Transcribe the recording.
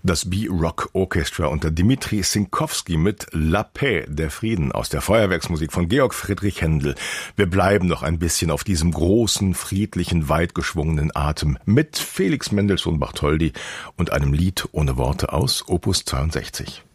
Das B-Rock Orchestra unter Dmitri Sinkowski mit La Paix, der Frieden, aus der Feuerwerksmusik von Georg Friedrich Händel. Wir bleiben noch ein bisschen auf diesem großen, friedlichen, weitgeschwungenen Atem mit Felix Mendelssohn Bartholdy und einem Lied ohne Worte aus Opus 62.